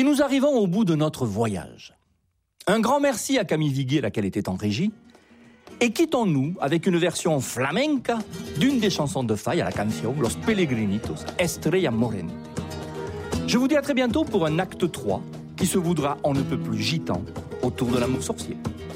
Et nous arrivons au bout de notre voyage. Un grand merci à Camille Viguier, laquelle était en régie. Et quittons-nous avec une version flamenca d'une des chansons de Faye à la canción Los Pellegrinitos, Estrella Morena. Je vous dis à très bientôt pour un acte 3 qui se voudra on ne peut plus gitan autour de l'amour sorcier.